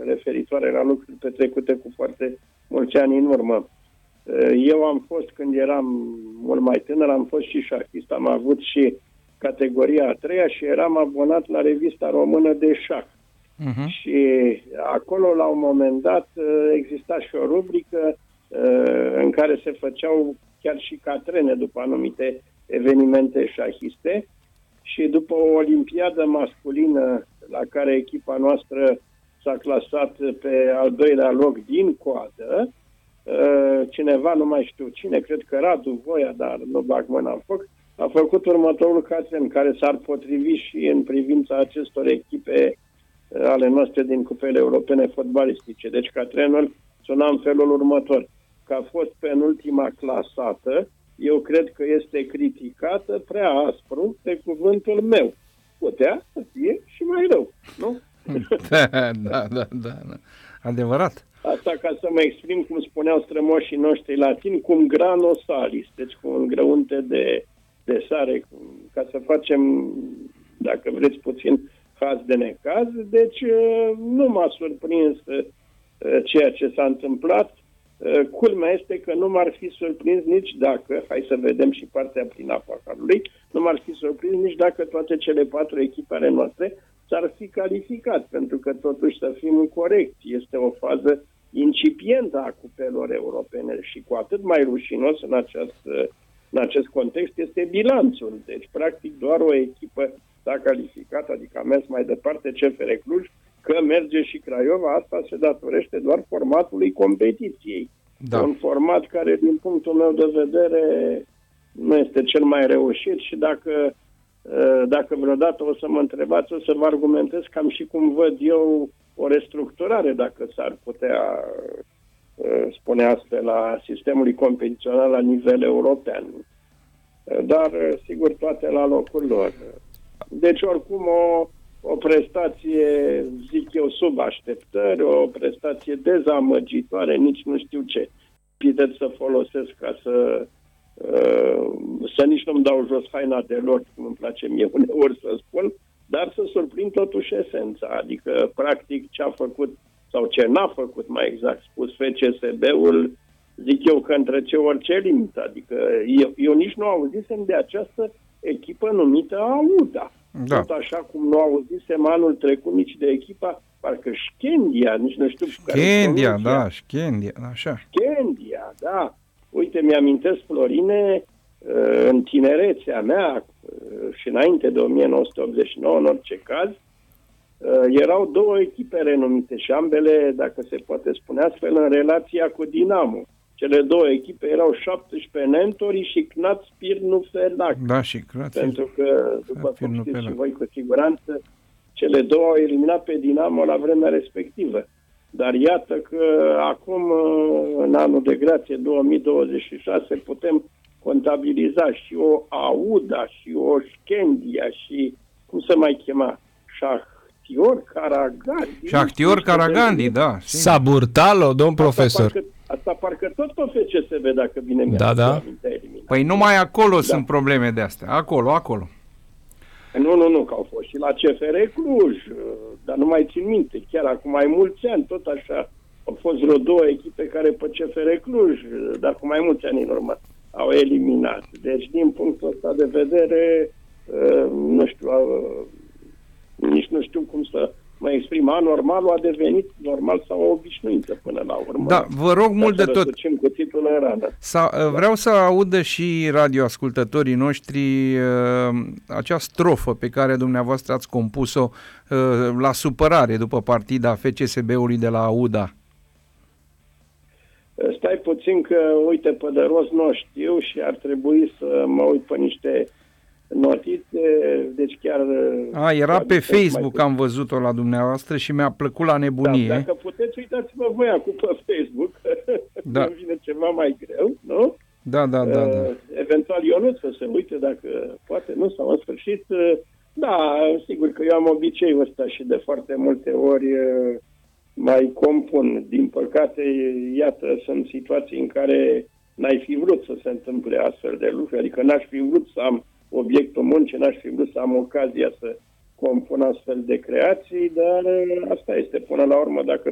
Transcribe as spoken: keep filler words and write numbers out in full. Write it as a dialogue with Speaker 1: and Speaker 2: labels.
Speaker 1: referitoare la lucruri petrecute cu foarte mulți ani în urmă. Eu am fost, când eram mult mai tânăr, am fost și șahist, am avut și categoria a treia și eram abonat la revista română de șah. Uh-huh. Și acolo, la un moment dat, exista și o rubrică în care se făceau chiar și catrene după anumite evenimente șahiste și după o olimpiadă masculină la care echipa noastră s-a clasat pe al doilea loc din coadă, cineva, nu mai știu cine, cred că Radu Voia, dar nu bag mâna în foc, a făcut următorul catren care s-ar potrivi și în privința acestor echipe ale noastre din cupele europene fotbalistice. Deci catrenul suna în felul următor: că a fost penultima clasată, eu cred că este criticată prea aspru pe cuvântul meu. Putea să fie și mai rău, nu?
Speaker 2: Da, da, da, da. Adevărat.
Speaker 1: Asta ca să mă exprim, cum spuneau strămoșii noștri latini, cum grano salis, deci cu un grăunte de, de sare, ca să facem, dacă vreți, puțin haz de necaz. Deci nu m-a surprins ceea ce s-a întâmplat. Culmea este că nu m-ar fi surprins nici dacă, hai să vedem și partea prin a paharului, nu m-ar fi surprins nici dacă toate cele patru echipe ale noastre s-ar fi calificat, pentru că totuși, să fim corecți, este o fază incipientă a cupelor europene și cu atât mai rușinos în acest, în acest context este bilanțul. Deci, practic, doar o echipă s-a calificat, adică a mers mai departe C F R Cluj. Că merge și Craiova, asta se datorește doar formatului competiției. Da. Un format care, din punctul meu de vedere, nu este cel mai reușit și dacă, dacă vreodată o să mă întrebați, o să vă argumentez cam și cum văd eu o restructurare, dacă s-ar putea spune astfel, la sistemului competițional la nivel european. Dar, sigur, toate la locul lor. Deci, oricum, o O prestație, zic eu, sub așteptări, o prestație dezamăgitoare, nici nu știu ce epitet să folosesc ca să, să nici nu-mi dau jos haina de lor, cum îmi place mie uneori să spun, dar să surprind totuși esența, adică practic ce a făcut sau ce n-a făcut, mai exact spus, F C S B-ul, zic eu că întrece orice limită, adică eu, eu nici nu auzisem de această echipă numită AUDA. Da. Tot așa cum nu auzisem anul trecut nici de echipa, parcă Schendia, nici nu știu care.
Speaker 2: Schendia, da, Schendia, așa.
Speaker 1: Schendia, da. Uite, mi-amintesc, Florine, în tinerețea mea și înainte de o mie nouă sute optzeci și nouă, în orice caz, erau două echipe renumite și ambele, dacă se poate spune astfel, în relația cu Dinamo. Cele două echipe erau șaptesprezece Nentori și Knat Spirnu Fenac.
Speaker 2: Da, și Knat.
Speaker 1: Pentru că, după cum știți și voi cu siguranță, cele două au eliminat pe Dinamo la vremea respectivă. Dar iată că acum, în anul de grație două mii douăzeci și șase, putem contabiliza și o AUDA, și o Schendia, și, cum se mai chema, Shahtior Karagandi.
Speaker 2: Shahtior Karagandi, da.
Speaker 3: Saburtalo, domn profesor.
Speaker 1: Parcă, asta parcă tot pe F C S B, dacă bine mi-am
Speaker 3: da, da.
Speaker 1: eliminat.
Speaker 2: Păi numai acolo da. Sunt probleme de astea. Acolo, acolo.
Speaker 1: Nu, nu, nu, că au fost și la C F R Cluj, dar nu mai țin minte. Chiar acum mai mulți ani, tot așa, au fost vreo două echipe care pe C F R Cluj, dar cu mai mulți ani în urmă, au eliminat. Deci, din punctul ăsta de vedere, nu știu, nici nu știu cum să mă exprim. Anormalul a devenit normal sau o obișnuință până la urmă.
Speaker 2: Da, vă rog mult de tot.
Speaker 1: Cuțitul în rană.
Speaker 2: Sa, vreau să audă și radioascultătorii noștri uh, acea strofă pe care dumneavoastră ați compus-o uh, la supărare după partida F C S B-ului de la AUDA.
Speaker 1: Stai puțin că, uite, pe de rost nu știu și ar trebui să mă uit pe niște notițe, deci chiar...
Speaker 2: A, era pe Facebook, am văzut-o la dumneavoastră și mi-a plăcut la nebunie.
Speaker 1: Da, dacă puteți, uitați-vă voi acum pe Facebook,
Speaker 2: da.
Speaker 1: Îmi vine ceva mai greu, nu?
Speaker 2: Da, da, da. da.
Speaker 1: Eventual Ionuț să se uite dacă poate, nu? Sau în sfârșit, da, sigur că eu am obiceiul ăsta și de foarte multe ori mai compun. Din păcate, iată, sunt situații în care n-ai fi vrut să se întâmple astfel de lucruri, adică n-aș fi vrut să am obiectul muncii, n-aș fi vrut să am ocazia să compun astfel de creații, dar asta este până la urmă, dacă